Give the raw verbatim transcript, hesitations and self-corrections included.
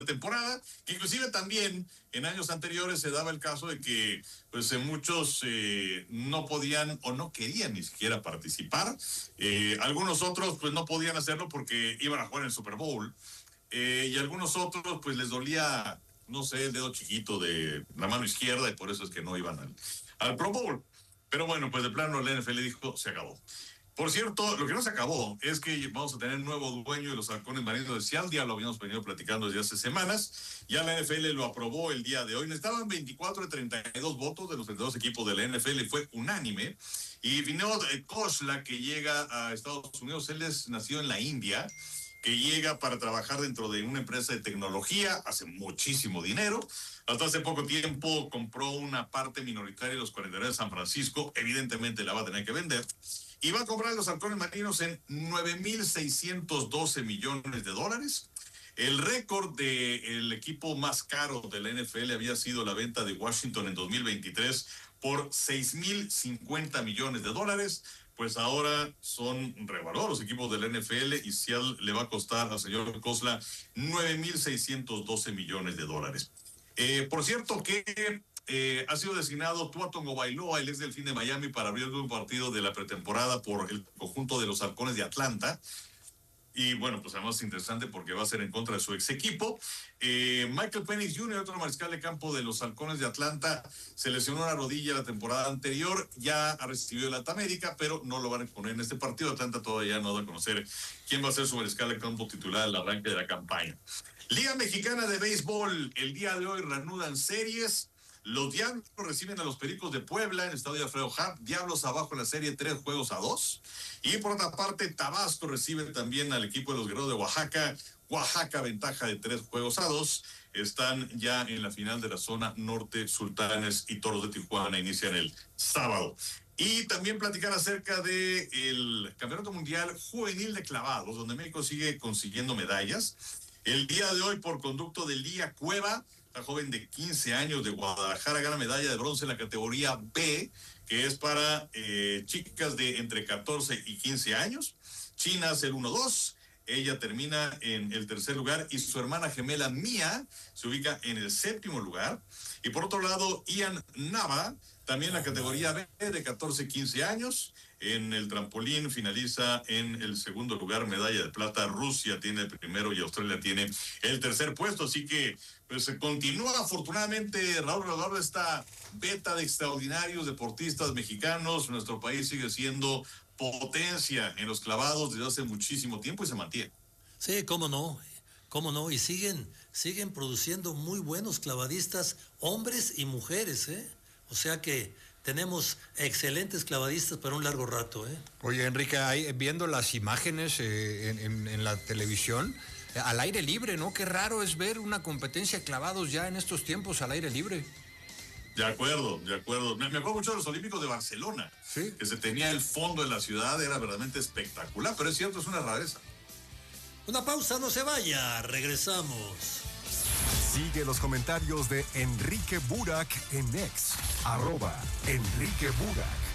pretemporada, que inclusive también en años anteriores se daba el caso de que pues eh, muchos eh, no podían o no querían ni siquiera participar, eh, algunos otros pues no podían hacerlo porque iban a jugar en el Super Bowl, eh, y algunos otros pues les dolía, no sé, el dedo chiquito de la mano izquierda y por eso es que no iban al, al Pro Bowl. Pero bueno, pues de plano la N F L dijo, se acabó. Por cierto, lo que no se acabó es que vamos a tener un nuevo dueño de los halcones marinos de Seattle, ya lo habíamos venido platicando desde hace semanas, ya la N F L lo aprobó el día de hoy, necesitaban veinticuatro de treinta y dos votos de los treinta y dos equipos de la N F L, fue unánime, y Vinod Khosla, que llega a Estados Unidos, él es nacido en la India, que llega para trabajar dentro de una empresa de tecnología, hace muchísimo dinero. Hasta hace poco tiempo compró una parte minoritaria de los cuarenta y nueve de San Francisco, evidentemente la va a tener que vender, y va a comprar los halcones marinos en nueve mil seiscientos doce millones de dólares. El récord del equipo más caro de la N F L había sido la venta de Washington en dos mil veintitrés por seis mil cincuenta millones de dólares. Pues ahora son revaluados los equipos de la N F L y Seattle le va a costar al señor Khosla nueve mil seiscientos doce millones de dólares. Eh, por cierto que eh, ha sido designado Tua Tagovailoa, el ex Delfín de Miami, para abrir un partido de la pretemporada por el conjunto de los Halcones de Atlanta. Y bueno, pues además es interesante porque va a ser en contra de su ex equipo. Eh, Michael Penix junior, otro mariscal de campo de los Halcones de Atlanta, se lesionó la rodilla la temporada anterior, ya ha recibido el alta médica, pero no lo van a poner en este partido. Atlanta todavía no da a conocer quién va a ser su mariscal de campo titular al arranque de la campaña. Liga Mexicana de Béisbol, el día de hoy reanudan series. Los Diablos reciben a los Pericos de Puebla en el estadio Alfredo Harp. Diablos abajo en la serie, tres juegos a dos. Y por otra parte, Tabasco recibe también al equipo de los Guerreros de Oaxaca. Oaxaca, ventaja de tres juegos a dos. Están ya en la final de la zona norte. Sultanes y Toros de Tijuana inician el sábado. Y también platicar acerca del Campeonato Mundial Juvenil de Clavados, donde México sigue consiguiendo medallas. El día de hoy, por conducto de Lía Cueva, la joven de quince años de Guadalajara, gana medalla de bronce en la categoría B, que es para eh, chicas de entre catorce y quince años. China hace el uno dos, ella termina en el tercer lugar y su hermana gemela Mía se ubica en el séptimo lugar. Y por otro lado, Ian Nava, también la categoría B de catorce a quince años. En el trampolín finaliza en el segundo lugar, medalla de plata. Rusia tiene el primero y Australia tiene el tercer puesto. Así que pues se continúa afortunadamente, Raúl, alrededor de esta beta de extraordinarios deportistas mexicanos. Nuestro país sigue siendo potencia en los clavados desde hace muchísimo tiempo y se mantiene. Sí, cómo no, cómo no, y siguen, siguen produciendo muy buenos clavadistas, hombres y mujeres, ¿eh? O sea que tenemos excelentes clavadistas para un largo rato, ¿eh? Oye, Enrique, ahí, viendo las imágenes eh, en, en, en la televisión, eh, al aire libre, ¿no? Qué raro es ver una competencia de clavados ya en estos tiempos al aire libre. De acuerdo, de acuerdo. Me, me acuerdo mucho de los Olímpicos de Barcelona, ¿sí? Que se tenía el fondo de la ciudad, era verdaderamente espectacular, pero es cierto, es una rareza. Una pausa, no se vaya, regresamos. Sigue los comentarios de Enrique Burak en X, arroba Enrique Burak.